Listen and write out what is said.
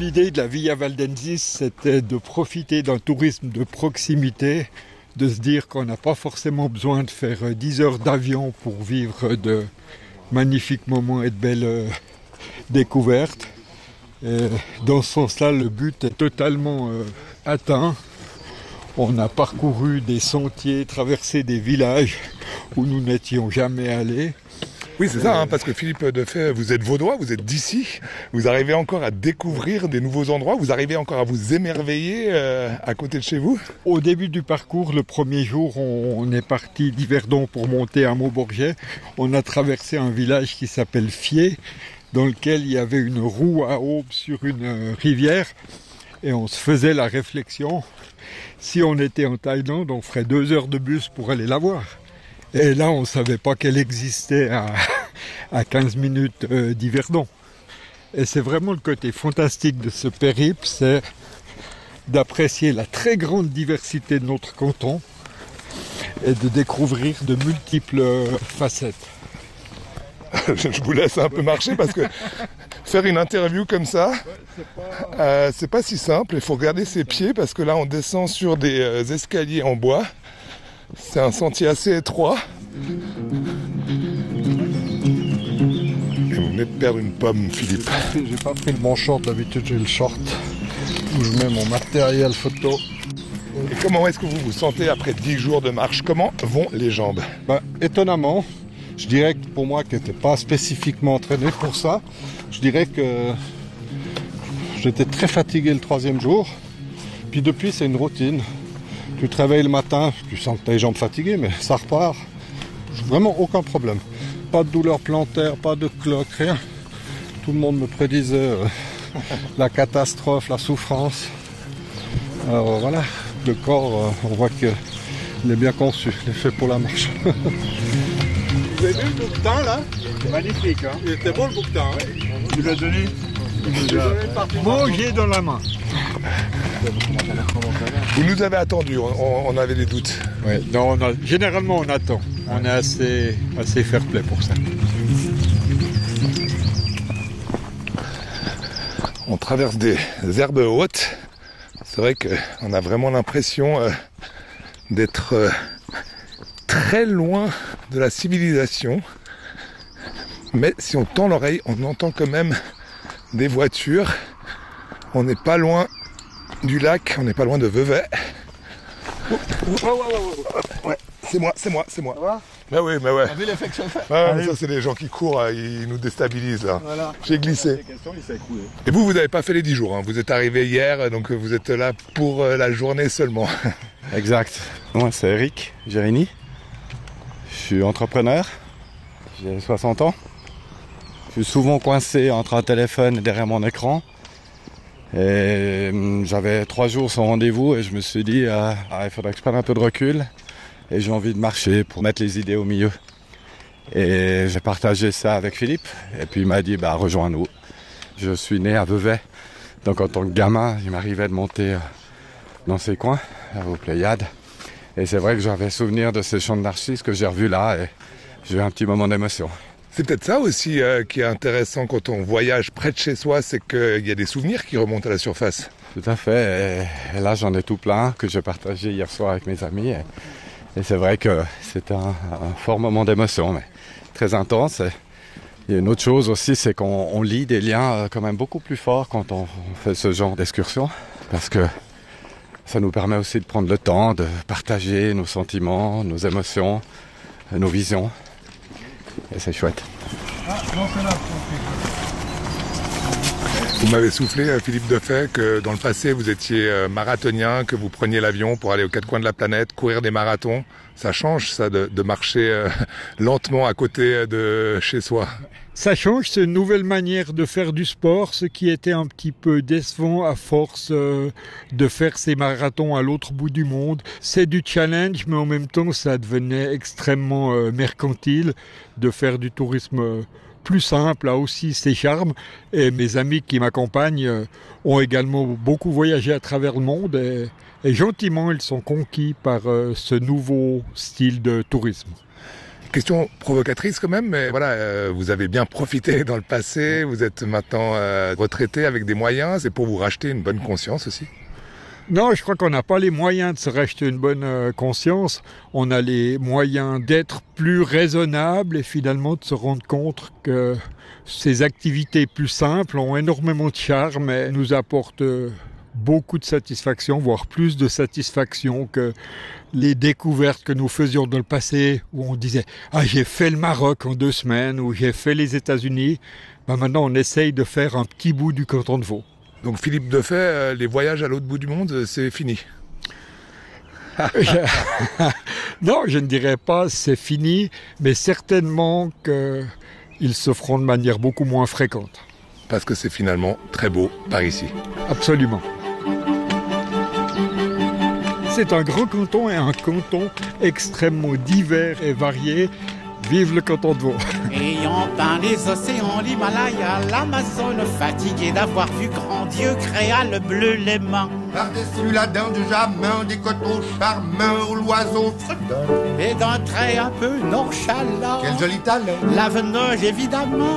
L'idée de la Via Valdensis, c'était de profiter d'un tourisme de proximité, de se dire qu'on n'a pas forcément besoin de faire 10 heures d'avion pour vivre de magnifiques moments et de belles découvertes. Et dans ce sens-là, le but est totalement atteint. On a parcouru des sentiers, traversé des villages où nous n'étions jamais allés. Oui, c'est ça, parce que Philippe Defay, vous êtes vaudois, vous êtes d'ici, vous arrivez encore à découvrir des nouveaux endroits, vous arrivez encore à vous émerveiller à côté de chez vous. Au début du parcours, le premier jour, on est parti d'Yverdon pour monter à Maubourget. On a traversé un village qui s'appelle Fier, dans lequel il y avait une roue à aube sur une rivière. Et on se faisait la réflexion, si on était en Thaïlande, on ferait 2 heures de bus pour aller la voir. Et là, on ne savait pas qu'elle existait à 15 minutes d'Yverdon. Et c'est vraiment le côté fantastique de ce périple, c'est d'apprécier la très grande diversité de notre canton et de découvrir de multiples facettes. Je vous laisse un peu marcher parce que faire une interview comme ça, c'est pas si simple. Il faut regarder ses pieds parce que là, on descend sur des escaliers en bois. C'est un sentier assez étroit. Et vous venez de perdre une pomme, Philippe. J'ai pas pris le bon short, d'habitude j'ai le short où je mets mon matériel photo. Et comment est-ce que vous vous sentez après 10 jours de marche? Comment vont les jambes? Étonnamment, je dirais que pour moi qui n'étais pas spécifiquement entraîné pour ça, je dirais que j'étais très fatigué le 3e jour. Puis depuis, c'est une routine. Tu te réveilles le matin, tu sens que tu as les jambes fatiguées, mais ça repart. Vraiment aucun problème. Pas de douleur plantaire, pas de cloque, rien. Tout le monde me prédisait la catastrophe, la souffrance. Alors voilà, le corps, on voit qu'il est bien conçu, il est fait pour la marche. Vous avez vu le bouquetin là? Magnifique, hein? Il était beau le bouquetin, hein? Tu l'as donné? Manger dans la main. Vous nous avez attendu, on avait des doutes. Ouais, non, généralement on attend. On est assez fair-play pour ça. On traverse des herbes hautes. C'est vrai qu'on a vraiment l'impression d'être très loin de la civilisation. Mais si on tend l'oreille, on entend quand même des voitures. On n'est pas loin du lac, on n'est pas loin de Vevey. Ouais, c'est moi. Mais ouais. T'as vu l'effet que ça fait? Mais ça c'est les gens qui courent, ils nous déstabilisent là. Voilà. J'ai glissé. Et vous n'avez pas fait les 10 jours, hein. Vous êtes arrivé hier, donc vous êtes là pour la journée seulement. Exact. Moi c'est Eric Gérini. Je suis entrepreneur. J'ai 60 ans. Je suis souvent coincé entre un téléphone et derrière mon écran. Et j'avais 3 jours sans rendez-vous et je me suis dit il faudrait que je prenne un peu de recul et j'ai envie de marcher pour mettre les idées au milieu. Et j'ai partagé ça avec Philippe et puis il m'a dit rejoins-nous. Je suis né à Vevey, donc en tant que gamin il m'arrivait de monter dans ces coins, aux Pléiades. Et c'est vrai que j'avais souvenir de ces champs de narcisses que j'ai revus là et j'ai eu un petit moment d'émotion. C'est peut-être ça aussi qui est intéressant quand on voyage près de chez soi, c'est qu'il y a des souvenirs qui remontent à la surface. Tout à fait, et là j'en ai tout plein que j'ai partagé hier soir avec mes amis. Et c'est vrai que c'était un fort moment d'émotion, mais très intense. Et il y a une autre chose aussi, c'est qu'on lie des liens quand même beaucoup plus forts quand on fait ce genre d'excursion. Parce que ça nous permet aussi de prendre le temps de partager nos sentiments, nos émotions, nos visions. Et c'est chouette. Vous m'avez soufflé, Philippe Defay, que dans le passé vous étiez marathonien, que vous preniez l'avion pour aller aux 4 coins de la planète, courir des marathons. Ça change ça de marcher lentement à côté de chez soi. Ça change, c'est une nouvelle manière de faire du sport, ce qui était un petit peu décevant à force de faire ces marathons à l'autre bout du monde. C'est du challenge, mais en même temps, ça devenait extrêmement mercantile de faire du tourisme plus simple, a aussi ses charmes. Et mes amis qui m'accompagnent ont également beaucoup voyagé à travers le monde et gentiment, ils sont conquis par ce nouveau style de tourisme. Question provocatrice quand même, mais voilà, vous avez bien profité dans le passé, vous êtes maintenant retraité avec des moyens, c'est pour vous racheter une bonne conscience aussi? Non, je crois qu'on n'a pas les moyens de se racheter une bonne conscience. On a les moyens d'être plus raisonnable et finalement de se rendre compte que ces activités plus simples ont énormément de charme et nous apportent beaucoup de satisfaction, voire plus de satisfaction que les découvertes que nous faisions dans le passé où on disait « Ah, j'ai fait le Maroc en 2 semaines » ou « J'ai fait les États-Unis ». Maintenant, on essaye de faire un petit bout du canton de Vaud. Donc Philippe Defay, les voyages à l'autre bout du monde, c'est fini? Non, je ne dirais pas c'est fini, mais certainement qu'ils se feront de manière beaucoup moins fréquente. Parce que c'est finalement très beau par ici. Absolument. C'est un grand canton et un canton extrêmement divers et varié. Vive le canton de Vaud. Ayant peint les océans, l'Himalaya, l'Amazone, fatigué d'avoir vu grand Dieu créa le bleu les mains. Par-dessus la dent du jamin, des coteaux charmants où l'oiseau fredonne. Et d'un trait un peu nonchalant, Quel joli talent. l'Avenoge évidemment.